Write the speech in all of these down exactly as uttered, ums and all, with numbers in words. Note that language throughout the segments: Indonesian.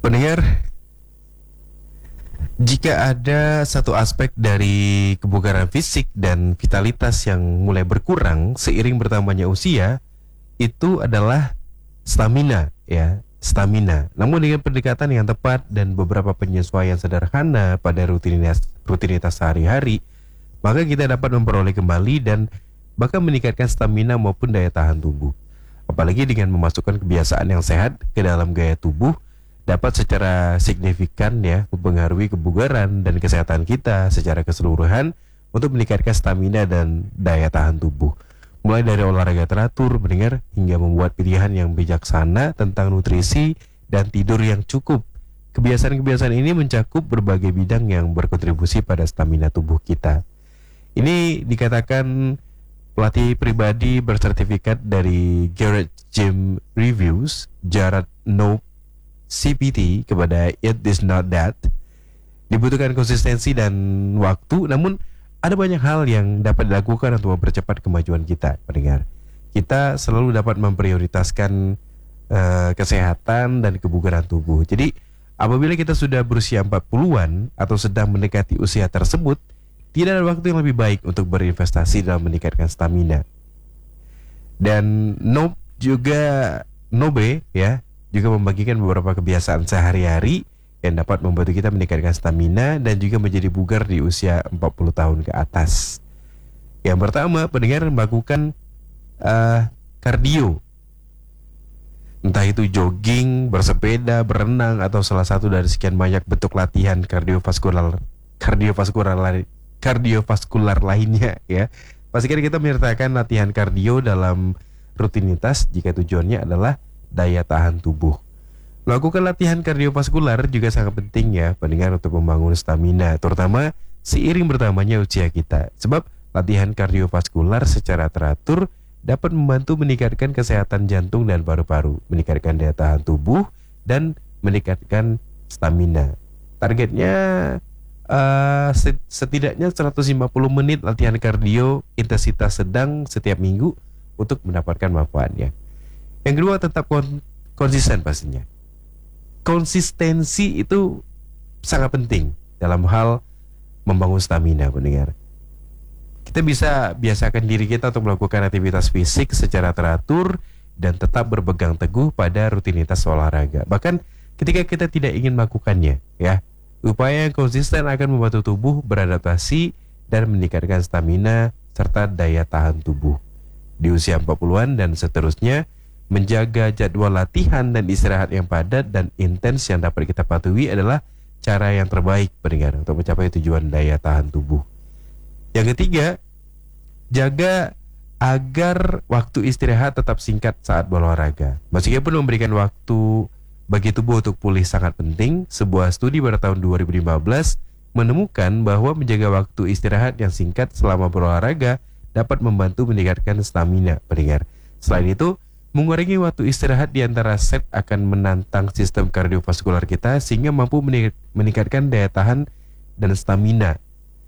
Pendengar, jika ada satu aspek dari kebugaran fisik dan vitalitas yang mulai berkurang seiring bertambahnya usia, itu adalah stamina, ya, stamina. Namun dengan pendekatan yang tepat dan beberapa penyesuaian sederhana pada rutinitas rutinitas sehari-hari, maka kita dapat memperoleh kembali dan bahkan meningkatkan stamina maupun daya tahan tubuh. Apalagi dengan memasukkan kebiasaan yang sehat ke dalam gaya tubuh, dapat secara signifikan ya mempengaruhi kebugaran dan kesehatan kita secara keseluruhan untuk meningkatkan stamina dan daya tahan tubuh. Mulai dari olahraga teratur, mendengar, hingga membuat pilihan yang bijaksana tentang nutrisi dan tidur yang cukup. Kebiasaan-kebiasaan ini mencakup berbagai bidang yang berkontribusi pada stamina tubuh kita. Ini dikatakan pelatih pribadi bersertifikat dari Garrett Gym Reviews, Jared Nope C P T, kepada It Is Not That. Dibutuhkan konsistensi dan waktu, namun ada banyak hal yang dapat dilakukan untuk mempercepat kemajuan kita, pendengar. Kita selalu dapat memprioritaskan uh, kesehatan dan kebugaran tubuh. Jadi, apabila kita sudah berusia empat puluhan atau sedang mendekati usia tersebut, tidak ada waktu yang lebih baik untuk berinvestasi dalam meningkatkan stamina. Dan Nope juga Nobe ya juga membagikan beberapa kebiasaan sehari-hari yang dapat membantu kita meningkatkan stamina dan juga menjadi bugar di usia empat puluh tahun ke atas. Yang pertama, pendengar, melakukan uh, kardio. Entah itu jogging, bersepeda, berenang, atau salah satu dari sekian banyak bentuk latihan kardiovaskular kardiovaskular kardiovaskular lainnya ya. Pastikan kita menyertakan latihan kardio dalam rutinitas jika tujuannya adalah daya tahan tubuh. Melakukan latihan kardiovaskular juga sangat penting ya, pendengar, untuk membangun stamina, terutama seiring bertambahnya usia kita. Sebab latihan kardiovaskular secara teratur dapat membantu meningkatkan kesehatan jantung dan paru-paru, meningkatkan daya tahan tubuh, dan meningkatkan stamina. Targetnya uh, setidaknya seratus lima puluh menit latihan kardio intensitas sedang setiap minggu untuk mendapatkan manfaatnya. Yang kedua, tetap kon- konsisten pastinya. Konsistensi itu sangat penting dalam hal membangun stamina, pendengar. Kita bisa biasakan diri kita untuk melakukan aktivitas fisik secara teratur dan tetap berpegang teguh pada rutinitas olahraga. Bahkan ketika kita tidak ingin melakukannya, ya, upaya yang konsisten akan membantu tubuh beradaptasi dan meningkatkan stamina serta daya tahan tubuh. Di usia empat puluhan dan seterusnya, menjaga jadwal latihan dan istirahat yang padat dan intens yang dapat kita patuhi adalah cara yang terbaik, pendengar, untuk mencapai tujuan daya tahan tubuh. Yang ketiga, jaga agar waktu istirahat tetap singkat saat berolahraga. Meskipun memberikan waktu bagi tubuh untuk pulih sangat penting, sebuah studi pada tahun dua ribu lima belas menemukan bahwa menjaga waktu istirahat yang singkat selama berolahraga dapat membantu meningkatkan stamina, pendengar. Selain itu, mengurangi waktu istirahat di antara set akan menantang sistem kardiovaskular kita sehingga mampu meningkatkan daya tahan dan stamina.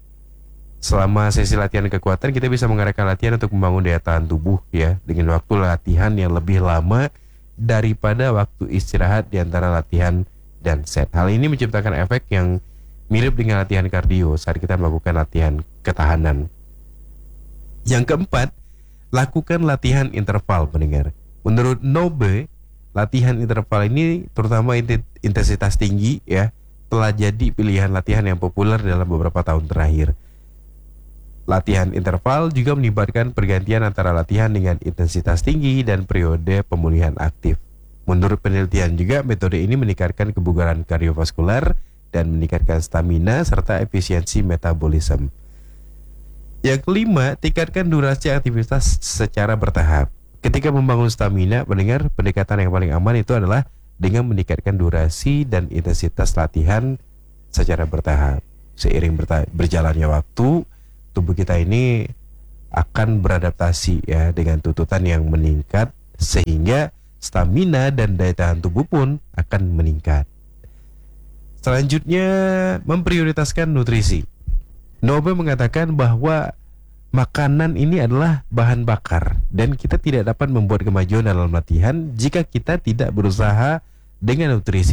Selama sesi latihan kekuatan, kita bisa mengarahkan latihan untuk membangun daya tahan tubuh ya, dengan waktu latihan yang lebih lama daripada waktu istirahat di antara latihan dan set. Hal ini menciptakan efek yang mirip dengan latihan kardio saat kita melakukan latihan ketahanan. Yang keempat, lakukan latihan interval, pendengar. Menurut Nobe, latihan interval ini, terutama intensitas tinggi ya, telah jadi pilihan latihan yang populer dalam beberapa tahun terakhir. Latihan interval juga melibatkan pergantian antara latihan dengan intensitas tinggi dan periode pemulihan aktif. Menurut penelitian juga, metode ini meningkatkan kebugaran kardiovaskular dan meningkatkan stamina serta efisiensi metabolisme. Yang kelima, tingkatkan durasi aktivitas secara bertahap. Ketika membangun stamina, pendengar, pendekatan yang paling aman itu adalah dengan meningkatkan durasi dan intensitas latihan secara bertahap. Seiring berta- berjalannya waktu, tubuh kita ini akan beradaptasi ya dengan tuntutan yang meningkat, sehingga stamina dan daya tahan tubuh pun akan meningkat. Selanjutnya, memprioritaskan nutrisi. Nobe mengatakan bahwa makanan ini adalah bahan bakar dan kita tidak dapat membuat kemajuan dalam latihan jika kita tidak berusaha dengan nutrisi.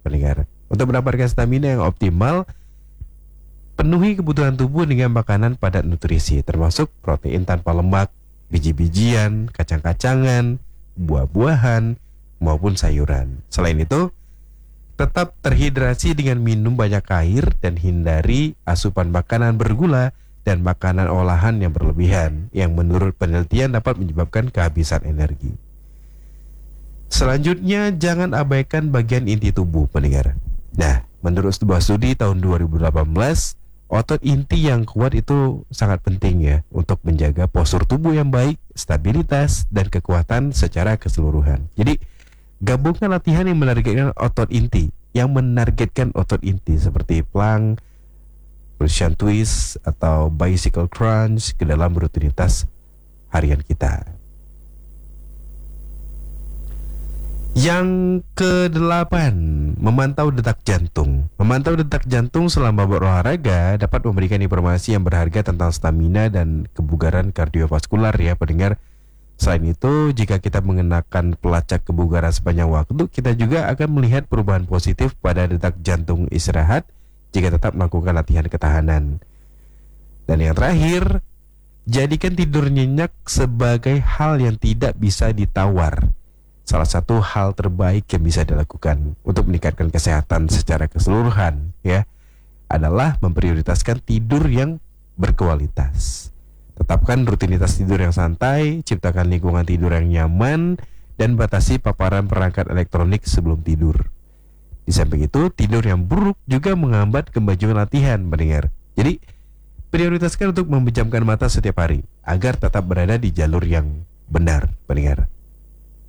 pendengar. Untuk mendapatkan stamina yang optimal, penuhi kebutuhan tubuh dengan makanan padat nutrisi, termasuk protein tanpa lemak, biji-bijian, kacang-kacangan, buah-buahan, maupun sayuran. Selain itu, tetap terhidrasi dengan minum banyak air dan hindari asupan makanan bergula dan makanan olahan yang berlebihan, yang menurut penelitian dapat menyebabkan kehabisan energi. Selanjutnya, jangan abaikan bagian inti tubuh, pendengar. Nah, menurut sebuah studi tahun dua ribu delapan belas, otot inti yang kuat itu sangat penting ya untuk menjaga postur tubuh yang baik, stabilitas, dan kekuatan secara keseluruhan. Jadi, gabungkan latihan yang menargetkan otot inti, yang menargetkan otot inti seperti plank, Russian twist, atau bicycle crunch ke dalam rutinitas harian kita. Yang kedelapan, memantau detak jantung. Memantau detak jantung selama berolahraga dapat memberikan informasi yang berharga tentang stamina dan kebugaran kardiovaskular ya pendengar. Selain itu, jika kita mengenakan pelacak kebugaran sepanjang waktu, kita juga akan melihat perubahan positif pada detak jantung istirahat jika tetap melakukan latihan ketahanan. Dan yang terakhir, jadikan tidur nyenyak sebagai hal yang tidak bisa ditawar. Salah satu hal terbaik yang bisa dilakukan untuk meningkatkan kesehatan secara keseluruhan ya adalah memprioritaskan tidur yang berkualitas. Tetapkan rutinitas tidur yang santai, ciptakan lingkungan tidur yang nyaman, dan batasi paparan perangkat elektronik sebelum tidur. Di samping itu, tidur yang buruk juga menghambat kemajuan latihan, pendengar. Jadi, prioritaskan untuk memejamkan mata setiap hari, agar tetap berada di jalur yang benar, pendengar.